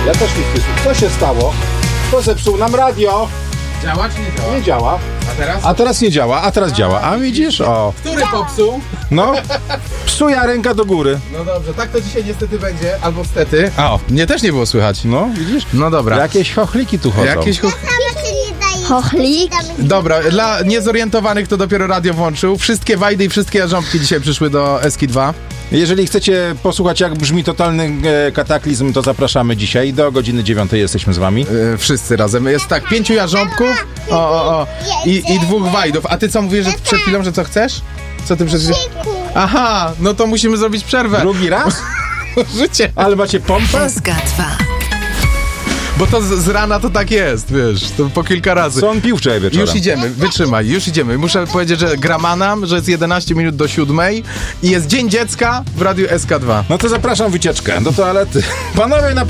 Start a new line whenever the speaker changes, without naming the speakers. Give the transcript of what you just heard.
Ja też nie słyszę. Co się stało? Kto zepsuł nam radio?
Działa czy nie działa?
Nie działa.
A teraz?
A teraz nie działa, a teraz działa. A widzisz? O.
Który popsuł?
No. Psuja ręka do góry.
No dobrze, tak to dzisiaj niestety będzie, albo stety. A o, mnie też nie było słychać.
No, widzisz?
No dobra.
Jakieś chochliki tu chodzą.
Jakieś
Chochlik.
Dobra, dla niezorientowanych, to dopiero radio włączył. Wszystkie wajdy i wszystkie jarząbki dzisiaj przyszły do Eski 2.
Jeżeli chcecie posłuchać, jak brzmi totalny kataklizm, to zapraszamy dzisiaj. Do godziny 9 jesteśmy z wami.
Wszyscy razem. Jest tak, 5 jarząbków i 2 wajdów. A ty co mówisz, że przed chwilą, że co chcesz? Co ty przed chwilą? Aha, no to musimy zrobić przerwę.
Drugi raz?
Życie.
Ale macie pompę?
SK 2.
Bo to z rana to tak jest, wiesz, to po kilka razy.
Co on pił wczoraj wieczorem?
Już idziemy, wytrzymaj, już idziemy. Muszę powiedzieć, że gramanam, że jest 11 minut do 7 i jest Dzień Dziecka w Radiu SK2.
No to zapraszam wycieczkę do toalety. Panowie, na